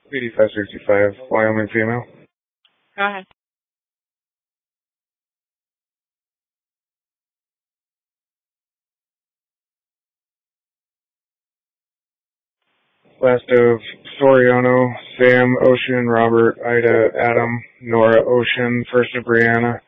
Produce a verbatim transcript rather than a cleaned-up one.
eighty-five sixty-five, Wyoming female. Go ahead. Last of Soriano, Sam, Ocean, Robert, Ida, Adam, Nora, Ocean, first of Brianna,